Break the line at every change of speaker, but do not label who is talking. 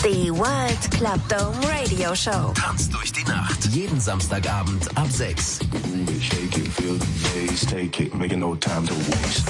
Die World Club Dome Radio Show.
Tanzt durch die Nacht. Jeden Samstagabend ab 6.
Shake it, feel the bass, take it, make it no time to waste.